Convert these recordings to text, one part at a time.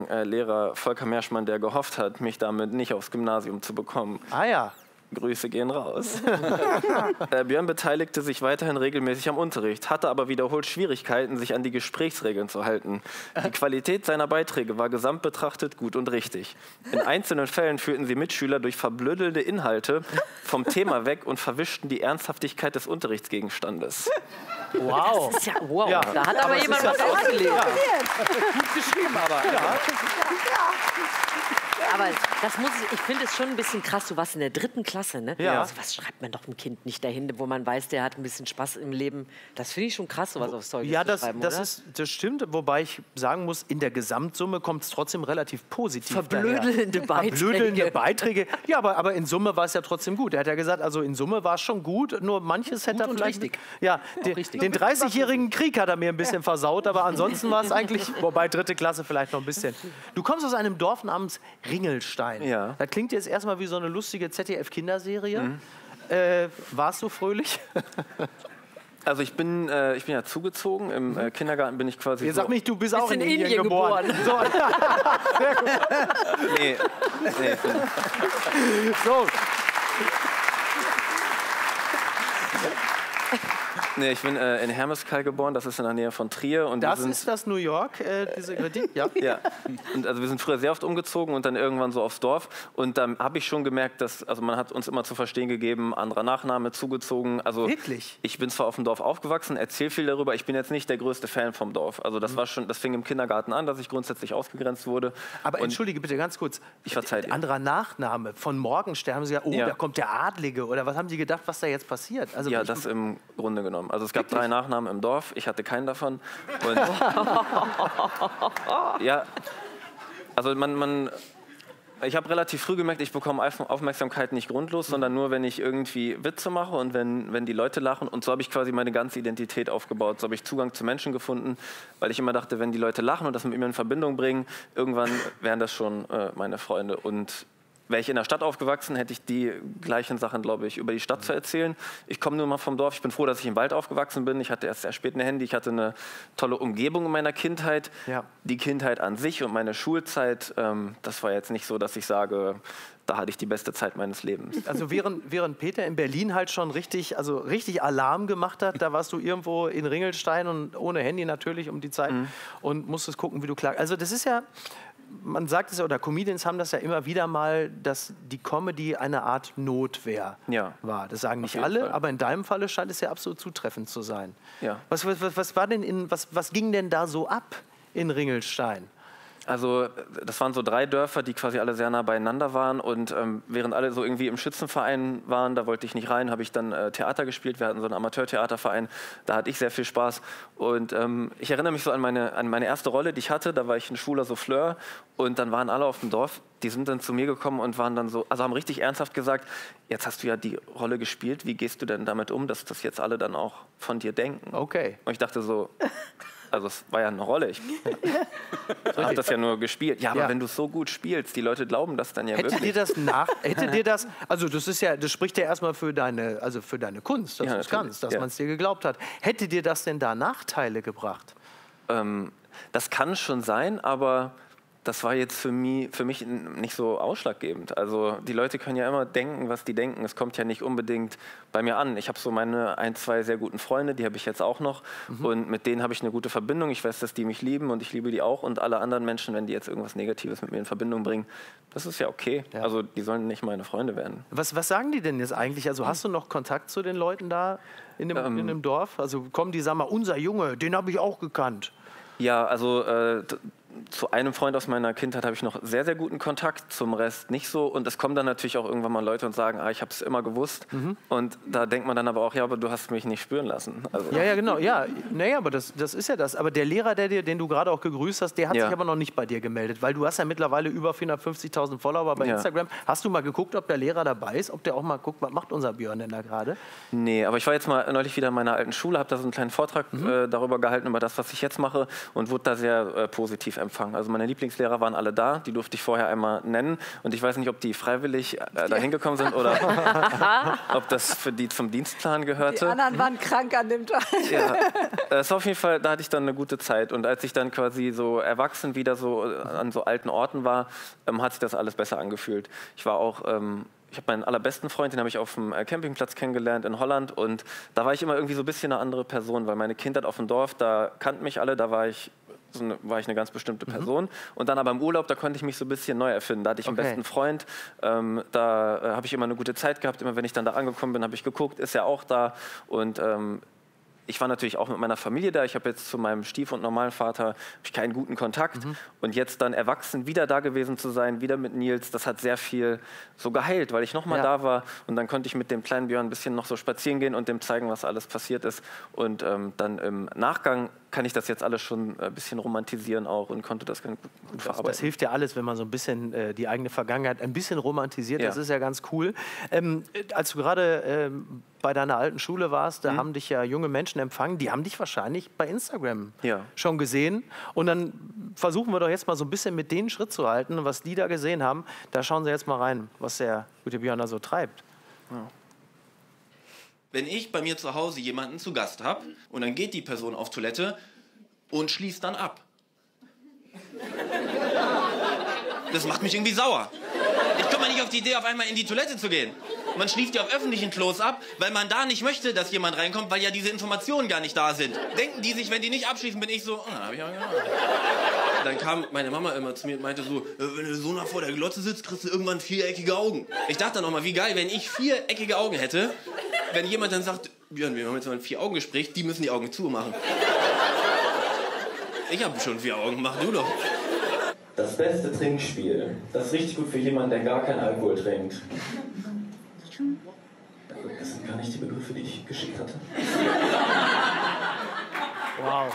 Lehrer Volker Merschmann, der gehofft hat, mich damit nicht aufs Gymnasium zu bekommen. Ah ja. Grüße gehen raus. Björn beteiligte sich weiterhin regelmäßig am Unterricht, hatte aber wiederholt Schwierigkeiten, sich an die Gesprächsregeln zu halten. Die Qualität seiner Beiträge war gesamt betrachtet gut und richtig. In einzelnen Fällen führten sie Mitschüler durch verblödelnde Inhalte vom Thema weg und verwischten die Ernsthaftigkeit des Unterrichtsgegenstandes. Wow. Das ist ja, wow. Ja. Da hat aber jemand was ausgelegt. Ja. Gut geschrieben, aber. Ja. Aber das muss ich finde es schon ein bisschen krass. Du warst in der 3. Klasse, ne? Ja. Also, was schreibt man doch einem Kind nicht dahin, wo man weiß, der hat ein bisschen Spaß im Leben. Das finde ich schon krass, sowas aufs Zeugnis zu schreiben, oder? Das stimmt, wobei ich sagen muss, in der Gesamtsumme kommt es trotzdem relativ positiv Verblödelnde Beiträge. Verblödelnde Beiträge. Ja, aber in Summe war es ja trotzdem gut. Er hat ja gesagt, also in Summe war es schon gut, nur manches hätte er vielleicht... Richtig. Ja, den 30-jährigen Krieg hat er mir ein bisschen versaut, aber ansonsten war es eigentlich, wobei 3. Klasse vielleicht noch ein bisschen. Du kommst aus einem Dorf namens Ringelstein. Ja. Das klingt jetzt erstmal wie so eine lustige ZDF-Kinderserie. Warst du fröhlich? Also ich bin ja zugezogen. Im Kindergarten bin ich quasi. Sag mich, du bist auch in Indien geboren. So. Nee. So. Nee, ich bin in Hermeskeil geboren, das ist in der Nähe von Trier. Und Das ist das New York, diese Kritik? Ja. Ja. Und also wir sind früher sehr oft umgezogen und dann irgendwann so aufs Dorf. Und dann habe ich schon gemerkt, dass, also man hat uns immer zu verstehen gegeben, anderer Nachname, zugezogen. Also Wirklich? ich bin zwar auf dem Dorf aufgewachsen, erzähle viel darüber, ich bin jetzt nicht der größte Fan vom Dorf. Also das war schon, das fing im Kindergarten an, dass ich grundsätzlich ausgegrenzt wurde. Aber und entschuldige bitte ganz kurz. Ich verzeihe dir. Anderer Nachname von Morgenstern. Haben Sie gesagt, oh, Ja. da kommt der Adlige. Oder was haben Sie gedacht, was da jetzt passiert? Also Ja, das im Grunde genommen. Also es gab 3 Nachnamen im Dorf, ich hatte keinen davon. Und ja, also ich habe relativ früh gemerkt, ich bekomme Aufmerksamkeit nicht grundlos, sondern nur, wenn ich irgendwie Witze mache und wenn die Leute lachen. Und so habe ich quasi meine ganze Identität aufgebaut. So habe ich Zugang zu Menschen gefunden, weil ich immer dachte, wenn die Leute lachen und das mit mir in Verbindung bringen, irgendwann wären das schon meine Freunde. Und wäre ich in der Stadt aufgewachsen, hätte ich die gleichen Sachen, glaube ich, über die Stadt zu erzählen. Ich komme nur mal vom Dorf. Ich bin froh, dass ich im Wald aufgewachsen bin. Ich hatte erst sehr spät ein Handy. Ich hatte eine tolle Umgebung in meiner Kindheit. Ja. Die Kindheit an sich und meine Schulzeit, das war jetzt nicht so, dass ich sage, da hatte ich die beste Zeit meines Lebens. Also während Peter in Berlin halt schon richtig Alarm gemacht hat, da warst du irgendwo in Ringelstein und ohne Handy natürlich um die Zeit und musstest gucken, wie du klar. Also das ist ja, man sagt es ja, oder Comedians haben das ja immer wieder mal, dass die Comedy eine Art Notwehr war. Das sagen nicht alle, Fall. aber in deinem Falle scheint es ja absolut zutreffend zu sein. Ja. Was war denn was ging denn da so ab in Ringelstein? Also das waren so 3 Dörfer, die quasi alle sehr nah beieinander waren und während alle so irgendwie im Schützenverein waren, da wollte ich nicht rein, habe ich dann Theater gespielt. Wir hatten so einen Amateurtheaterverein, da hatte ich sehr viel Spaß und ich erinnere mich so an meine erste Rolle, die ich hatte, da war ich ein schwuler Souffleur und dann waren alle auf dem Dorf, die sind dann zu mir gekommen und waren dann so, also haben richtig ernsthaft gesagt, jetzt hast du ja die Rolle gespielt, wie gehst du denn damit um, dass das jetzt alle dann auch von dir denken? Okay. Und ich dachte so, also es war ja eine Rolle, ich habe das ja nur gespielt. Ja, aber wenn du so gut spielst, die Leute glauben das dann ja wirklich. Hätte dir das, also das spricht ja erstmal für deine Kunst, dass du es kannst, dass man es dir geglaubt hat. Hätte dir das denn da Nachteile gebracht? Das kann schon sein, aber das war jetzt für mich nicht so ausschlaggebend. Also die Leute können ja immer denken, was die denken. Es kommt ja nicht unbedingt bei mir an. Ich habe so meine 1, 2 sehr guten Freunde, die habe ich jetzt auch noch. Und mit denen habe ich eine gute Verbindung. Ich weiß, dass die mich lieben und ich liebe die auch. Und alle anderen Menschen, wenn die jetzt irgendwas Negatives mit mir in Verbindung bringen, das ist ja okay. Ja. Also die sollen nicht meine Freunde werden. Was sagen die denn jetzt eigentlich? Also hast du noch Kontakt zu den Leuten da in dem Dorf? Also kommen die, sagen mal, unser Junge, den habe ich auch gekannt. Ja, also zu einem Freund aus meiner Kindheit habe ich noch sehr, sehr guten Kontakt, zum Rest nicht so. Und es kommen dann natürlich auch irgendwann mal Leute und sagen, ich habe es immer gewusst. Und da denkt man dann aber auch, ja, aber du hast mich nicht spüren lassen. Also. Ja, genau. Ja, naja, aber das ist ja das. Aber der Lehrer, den du gerade auch gegrüßt hast, der hat sich aber noch nicht bei dir gemeldet, weil du hast ja mittlerweile über 450.000 Follower bei Instagram. Hast du mal geguckt, ob der Lehrer dabei ist? Ob der auch mal guckt, was macht unser Björn denn da gerade? Nee, aber ich war jetzt mal neulich wieder in meiner alten Schule, habe da so einen kleinen Vortrag darüber gehalten, über das, was ich jetzt mache und wurde da sehr positiv Empfang. Also meine Lieblingslehrer waren alle da, die durfte ich vorher einmal nennen. Und ich weiß nicht, ob die freiwillig da hingekommen sind oder ob das für die zum Dienstplan gehörte. Die anderen waren krank an dem Tag. Ja, das war auf jeden Fall, da hatte ich dann eine gute Zeit. Und als ich dann quasi so erwachsen wieder so an so alten Orten war, hat sich das alles besser angefühlt. Ich war auch... Ich habe meinen allerbesten Freund, den habe ich auf dem Campingplatz kennengelernt in Holland. Und da war ich immer irgendwie so ein bisschen eine andere Person, weil meine Kindheit auf dem Dorf, da kannten mich alle, da war ich eine ganz bestimmte Person. Und dann aber im Urlaub, da konnte ich mich so ein bisschen neu erfinden. Da hatte ich einen besten Freund, da habe ich immer eine gute Zeit gehabt. Immer wenn ich dann da angekommen bin, habe ich geguckt, ist er auch da. Und ich war natürlich auch mit meiner Familie da. Ich habe jetzt zu meinem Stief- und normalen Vater keinen guten Kontakt. Und jetzt dann erwachsen wieder da gewesen zu sein, wieder mit Nils, das hat sehr viel so geheilt, weil ich nochmal da war. Und dann konnte ich mit dem kleinen Björn ein bisschen noch so spazieren gehen und dem zeigen, was alles passiert ist. Und dann im Nachgang kann ich das jetzt alles schon ein bisschen romantisieren auch und konnte das ganz gut verarbeiten. Das hilft ja alles, wenn man so ein bisschen die eigene Vergangenheit ein bisschen romantisiert. Ja. Das ist ja ganz cool. Als du gerade bei deiner alten Schule warst, da haben dich ja junge Menschen empfangen, die haben dich wahrscheinlich bei Instagram schon gesehen. Und dann versuchen wir doch jetzt mal so ein bisschen mit denen Schritt zu halten, was die da gesehen haben. Da schauen Sie jetzt mal rein, was der gute Björn da so treibt. Ja. Wenn ich bei mir zu Hause jemanden zu Gast habe und dann geht die Person auf Toilette und schließt dann ab. Das macht mich irgendwie sauer. Ich komme mal nicht auf die Idee, auf einmal in die Toilette zu gehen. Man schließt ja auf öffentlichen Klos ab, weil man da nicht möchte, dass jemand reinkommt, weil ja diese Informationen gar nicht da sind. Denken die sich, wenn die nicht abschließen, bin ich so, hab ich aber gemacht. Dann kam meine Mama immer zu mir und meinte so, wenn du so nah vor der Glotze sitzt, kriegst du irgendwann viereckige Augen. Ich dachte dann auch mal, wie geil, wenn ich viereckige Augen hätte, wenn jemand dann sagt, Björn, wir haben jetzt mal ein 4-Augen-Gespräch, die müssen die Augen zumachen. Ich habe schon 4 Augen, mach du doch. Das beste Trinkspiel, das ist richtig gut für jemanden, der gar keinen Alkohol trinkt. Das sind gar nicht die Begriffe, die ich geschickt hatte. Wow.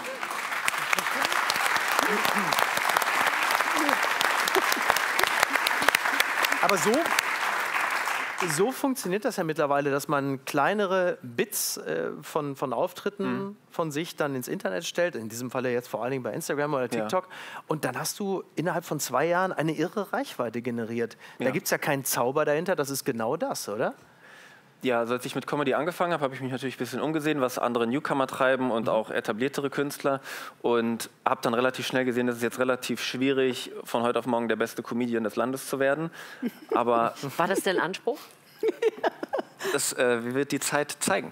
Aber so funktioniert das ja mittlerweile, dass man kleinere Bits von Auftritten von sich dann ins Internet stellt, in diesem Falle jetzt vor allen Dingen bei Instagram oder TikTok. Und dann hast du innerhalb von 2 Jahren eine irre Reichweite generiert. Da gibt es ja keinen Zauber dahinter, das ist genau das, oder? Ja, also als ich mit Comedy angefangen habe, habe ich mich natürlich ein bisschen umgesehen, was andere Newcomer treiben und auch etabliertere Künstler. Und habe dann relativ schnell gesehen, dass es jetzt relativ schwierig, von heute auf morgen der beste Comedian des Landes zu werden. Aber war das denn Anspruch? Das wird die Zeit zeigen.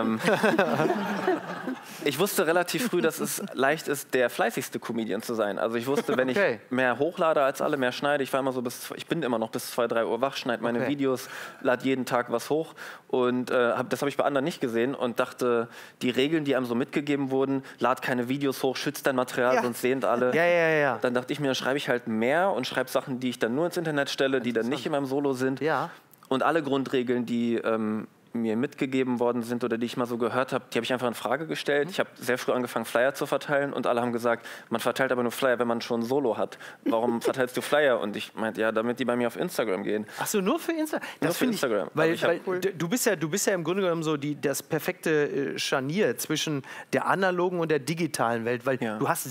Ich wusste relativ früh, dass es leicht ist, der fleißigste Comedian zu sein. Also ich wusste, wenn ich mehr hochlade als alle, mehr schneide, ich bin immer noch bis 2, 3 Uhr wach, schneide meine Videos, lade jeden Tag was hoch. Und das habe ich bei anderen nicht gesehen und dachte, die Regeln, die einem so mitgegeben wurden, lad keine Videos hoch, schütz dein Material, sonst sehen alle. Dann dachte ich mir, dann schreibe ich halt mehr und schreibe Sachen, die ich dann nur ins Internet stelle, die dann nicht in meinem Solo sind. Und alle Grundregeln, die mir mitgegeben worden sind oder die ich mal so gehört habe, die habe ich einfach in Frage gestellt. Ich habe sehr früh angefangen, Flyer zu verteilen und alle haben gesagt, man verteilt aber nur Flyer, wenn man schon ein Solo hat. Warum verteilst du Flyer? Und ich meinte, ja, damit die bei mir auf Instagram gehen. Ach so, nur für Instagram? Das finde ich, Instagram. Weil du bist ja im Grunde genommen so das perfekte Scharnier zwischen der analogen und der digitalen Welt, weil du hast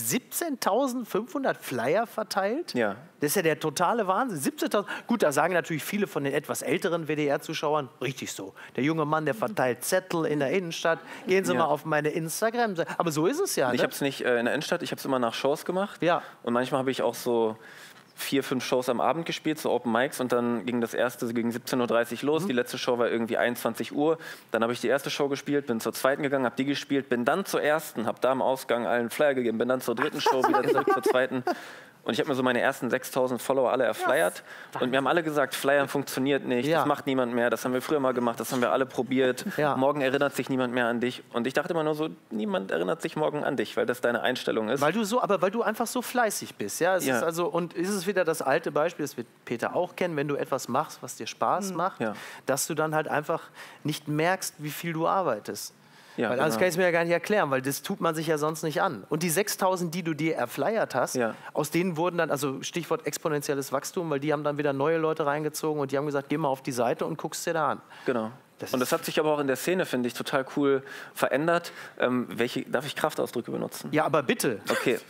17.500 Flyer verteilt. Ja. Das ist ja der totale Wahnsinn. 17.000. Gut, da sagen natürlich viele von den etwas älteren WDR-Zuschauern, richtig so. Der junge Mann, der verteilt Zettel in der Innenstadt. Gehen Sie mal auf meine Instagram-Seite. Aber so ist es ja. Ich habe es nicht in der Innenstadt, ich habe es immer nach Shows gemacht. Ja. Und manchmal habe ich auch so 4, 5 Shows am Abend gespielt, so Open Mics. Und dann ging das erste gegen 17.30 Uhr los. Die letzte Show war irgendwie 21 Uhr. Dann habe ich die erste Show gespielt, bin zur zweiten gegangen, habe die gespielt, bin dann zur ersten, habe da im Ausgang allen Flyer gegeben, bin dann zur dritten Show, wieder zurück zur zweiten. Und ich habe mir so meine ersten 6.000 Follower alle erflyert. Und mir haben alle gesagt, Flyern funktioniert nicht, das macht niemand mehr, das haben wir früher mal gemacht, das haben wir alle probiert. Morgen erinnert sich niemand mehr an dich. Und ich dachte immer nur so, niemand erinnert sich morgen an dich, weil das deine Einstellung ist. Weil du einfach so fleißig bist. Ja? Ist also, und ist es wieder das alte Beispiel, das wird Peter auch kennen, wenn du etwas machst, was dir Spaß macht, dass du dann halt einfach nicht merkst, wie viel du arbeitest. Ja, weil anders kann ich es mir ja gar nicht erklären, weil das tut man sich ja sonst nicht an. Und die 6.000, die du dir erflyert hast, aus denen wurden dann, also Stichwort exponentielles Wachstum, weil die haben dann wieder neue Leute reingezogen und die haben gesagt, geh mal auf die Seite und guck's dir da an. Genau. Und das hat sich aber auch in der Szene, finde ich, total cool verändert. Darf ich Kraftausdrücke benutzen? Ja, aber bitte. Okay.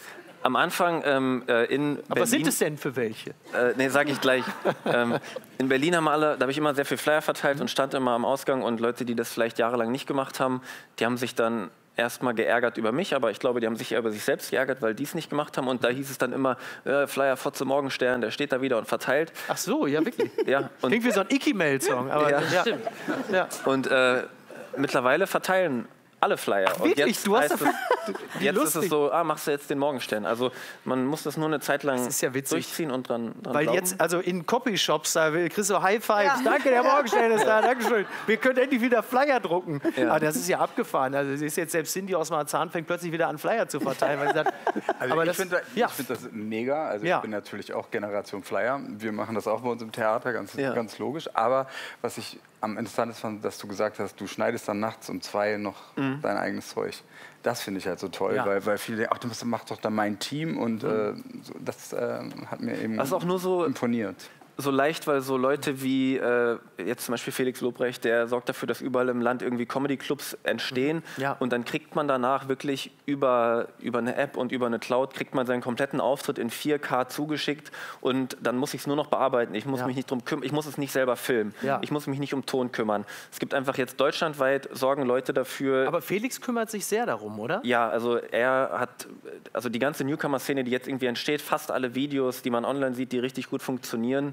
Am Anfang in Berlin... Aber was sind es denn für welche? Nee, sag ich gleich. In Berlin haben alle, da habe ich immer sehr viel Flyer verteilt und stand immer am Ausgang und Leute, die das vielleicht jahrelang nicht gemacht haben, die haben sich dann erstmal geärgert über mich, aber ich glaube, die haben sich eher über sich selbst geärgert, weil die es nicht gemacht haben und da hieß es dann immer, Flyer Fotze Morgenstern, der steht da wieder und verteilt. Ach so, ja wirklich. Ja, und klingt wie so ein Icky-Mail-Song. Aber ja. Stimmt. Ja. Und mittlerweile verteilen alle Flyer. Wirklich? Und jetzt, Du hast jetzt ist es so, machst du jetzt den Morgenstern. Also man muss das nur eine Zeit lang ist ja durchziehen und dran Weil glauben. jetzt, also in Copyshops, da kriegst du High Fives. Ja. Danke, der Morgenstern ist da, Dankeschön. Wir können endlich wieder Flyer drucken. Ja. Aber das ist ja abgefahren. Also es ist jetzt selbst Cindy aus Marzahn fängt plötzlich wieder an, Flyer zu verteilen. Weil sie sagt, also aber ich finde das mega. Also Ja. ich bin natürlich auch Generation Flyer. Wir machen das auch bei uns im Theater, ganz logisch. Aber was ich am interessantesten fand, dass du gesagt hast, du schneidest dann nachts um 2 noch dein eigenes Zeug. Das finde ich halt so toll, weil viele denken, ach, das macht doch dann mein Team und das hat mir eben auch nur so imponiert. So leicht, weil so Leute wie jetzt zum Beispiel Felix Lobrecht, der sorgt dafür, dass überall im Land irgendwie Comedy-Clubs entstehen. Ja. Und dann kriegt man danach wirklich über eine App und über eine Cloud, kriegt man seinen kompletten Auftritt in 4K zugeschickt und dann muss ich es nur noch bearbeiten. Ich muss mich nicht drum kümmern, ich muss es nicht selber filmen. Ja. Ich muss mich nicht um Ton kümmern. Es gibt einfach jetzt deutschlandweit, sorgen Leute dafür. Aber Felix kümmert sich sehr darum, oder? Ja, also er hat, also die ganze Newcomer-Szene, die jetzt irgendwie entsteht, fast alle Videos, die man online sieht, die richtig gut funktionieren,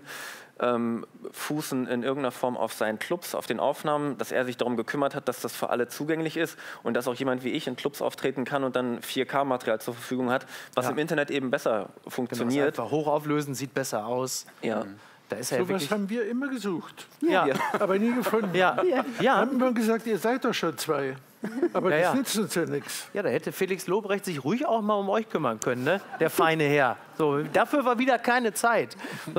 fußen in irgendeiner Form auf seinen Clubs, auf den Aufnahmen, dass er sich darum gekümmert hat, dass das für alle zugänglich ist und dass auch jemand wie ich in Clubs auftreten kann und dann 4K-Material zur Verfügung hat, was im Internet eben besser funktioniert. Einfach hochauflösen, sieht besser aus. Ja. Da ist ja So was wirklich... haben wir immer gesucht, Ja. aber nie gefunden. Ja. Wir Ja. haben immer gesagt, ihr seid doch schon 2. Aber Ja, das ja. nützt uns ja nichts. Ja, da hätte Felix Lobrecht sich ruhig auch mal um euch kümmern können, ne? Der feine Herr. So, dafür war wieder keine Zeit.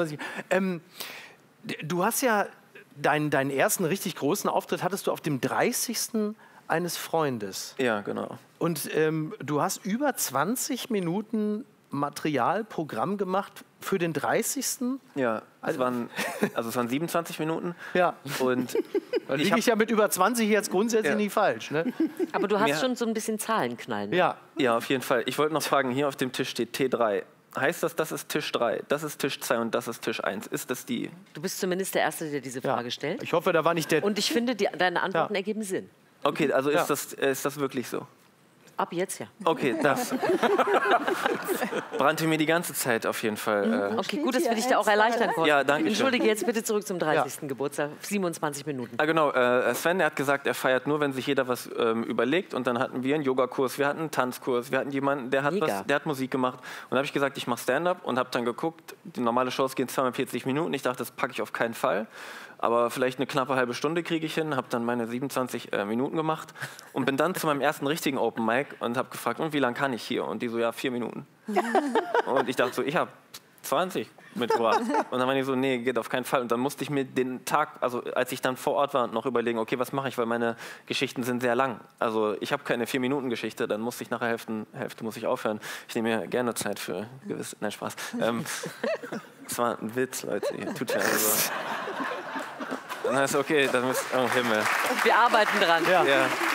Du hast ja deinen ersten richtig großen Auftritt hattest du auf dem 30. eines Freundes. Ja, genau. Und du hast über 20 Minuten Materialprogramm gemacht für den 30. Ja, es waren 27 Minuten. Ja. Und Da liege ich ja mit über 20 jetzt grundsätzlich nicht falsch, ne? Aber du hast schon so ein bisschen Zahlenknallen. Ne? Ja. ja, auf jeden Fall. Ich wollte noch fragen, hier auf dem Tisch steht T3. Heißt das, das ist Tisch 3, das ist Tisch 2 und das ist Tisch 1? Ist das die? Du bist zumindest der Erste, der diese Frage stellt. Ich hoffe, da war nicht der... Und ich finde, deine Antworten ergeben Sinn. Okay, also ist das wirklich so? Ab jetzt ja. Okay, das brannte mir die ganze Zeit auf jeden Fall. Okay, gut, dass wir dich da auch erleichtern konnten. Ja, danke schön. Entschuldige, jetzt bitte zurück zum 30. Geburtstag. 27 Minuten. Genau, Sven, der hat gesagt, er feiert nur, wenn sich jeder was überlegt. Und dann hatten wir einen Yogakurs, wir hatten einen Tanzkurs, wir hatten jemanden, der hat Musik gemacht. Und dann habe ich gesagt, ich mache Stand-up und habe dann geguckt, die normale Shows gehen 42 Minuten. Ich dachte, das packe ich auf keinen Fall. Aber vielleicht eine knappe halbe Stunde kriege ich hin, habe dann meine 27 Minuten gemacht und bin dann zu meinem ersten richtigen Open Mic und habe gefragt, und wie lange kann ich hier? Und die so, ja, 4 Minuten. Und ich dachte so, ich habe 20 mitgebracht. Und dann waren die so, nee, geht auf keinen Fall. Und dann musste ich mir den Tag, also als ich dann vor Ort war, noch überlegen, okay, was mache ich, weil meine Geschichten sind sehr lang. Also ich habe keine 4-Minuten-Geschichte, dann musste ich nach der Hälfte muss ich aufhören. Ich nehme mir gerne Zeit für gewisse, nein, Spaß. Das war ein Witz, Leute, tut mir also. Dann heißt okay, dann müsst, oh Himmel. Wir arbeiten dran. Ja.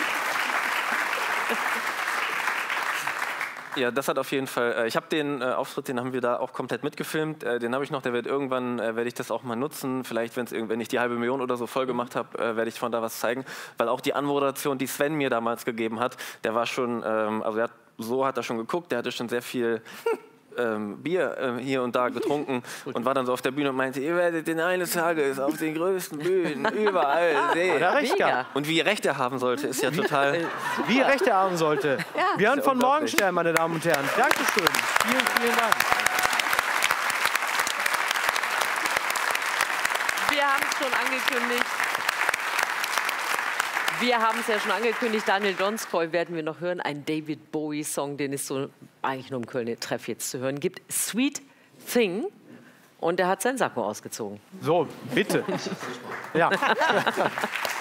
Ja, das hat auf jeden Fall. Ich habe den Auftritt, den haben wir da auch komplett mitgefilmt. Den habe ich noch. Der wird irgendwann werde ich das auch mal nutzen. Vielleicht, wenn ich die 500.000 oder so voll gemacht habe, werde ich von da was zeigen. Weil auch die Anmoderation, die Sven mir damals gegeben hat, der war schon, also hat er schon geguckt. Der hatte schon sehr viel Bier hier und da getrunken und war dann so auf der Bühne und meinte, ihr werdet den eines Tages auf den größten Bühnen überall sehen. Mega. Und wie Recht er haben sollte, ist ja total... Wie er Rechte haben sollte. Ja. Wir hören von Morgenstern, meine Damen und Herren. Dankeschön. Vielen, vielen Dank. Wir haben es schon angekündigt. Wir haben es ja schon angekündigt, Daniel Donskoy werden wir noch hören. Ein David Bowie-Song, den es so eigentlich nur im Köln-Treff jetzt zu hören gibt. Sweet Thing. Und er hat seinen Sakko ausgezogen. So, bitte. Ja.